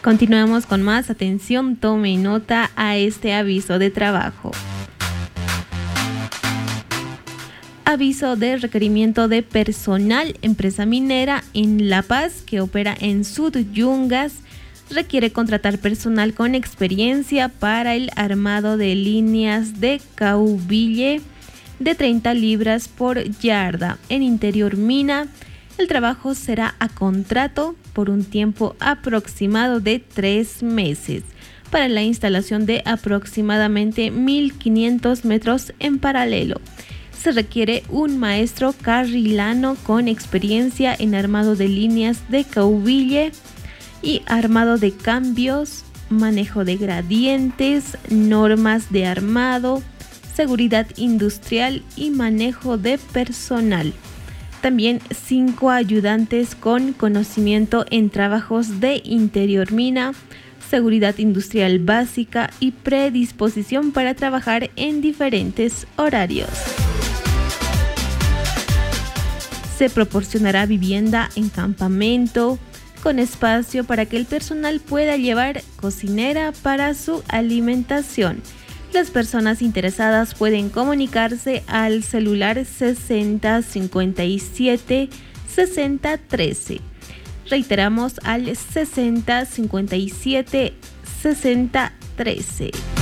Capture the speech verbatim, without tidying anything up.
Continuamos con más. Atención, tome nota a este aviso de trabajo. Aviso de requerimiento de personal. Empresa minera en La Paz que opera en Sudyungas requiere contratar personal con experiencia para el armado de líneas de caubille de treinta libras por yarda en interior mina. El trabajo será a contrato por un tiempo aproximado de tres meses para la instalación de aproximadamente mil quinientos metros en paralelo. Se requiere un maestro carrilano con experiencia en armado de líneas de caubille y armado de cambios, manejo de gradientes, normas de armado, seguridad industrial y manejo de personal. También cinco ayudantes con conocimiento en trabajos de interior mina, seguridad industrial básica y predisposición para trabajar en diferentes horarios. Se proporcionará vivienda en campamento con espacio para que el personal pueda llevar cocinera para su alimentación. Las personas interesadas pueden comunicarse al celular sesenta cincuenta y siete sesenta trece. Reiteramos al sesenta cincuenta y siete sesenta trece.